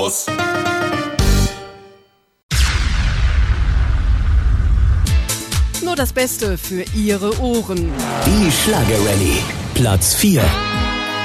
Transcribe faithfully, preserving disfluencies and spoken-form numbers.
Nur das Beste für Ihre Ohren. Die Schlager-Rallye. Platz vier.